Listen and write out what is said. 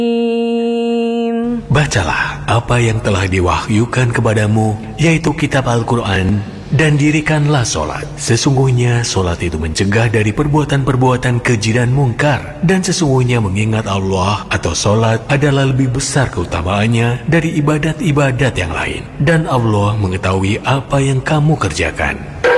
Bacalah apa yang telah diwahyukan kepadamu, yaitu kitab Al-Quran, dan dirikanlah solat. Sesungguhnya solat itu mencegah dari perbuatan-perbuatan keji dan mungkar, dan sesungguhnya mengingat Allah atau solat adalah lebih besar keutamaannya dari ibadat-ibadat yang lain, dan Allah mengetahui apa yang kamu kerjakan.